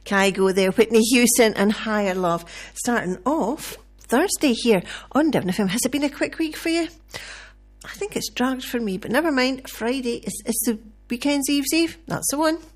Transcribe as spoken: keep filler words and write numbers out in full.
Kygo there, Whitney Houston and Higher Love. Starting off Thursday here on Devon F M. Has it been a quick week for you? I think it's dragged for me, but never mind. Friday is, is the weekend's Eve's Eve. That's the one.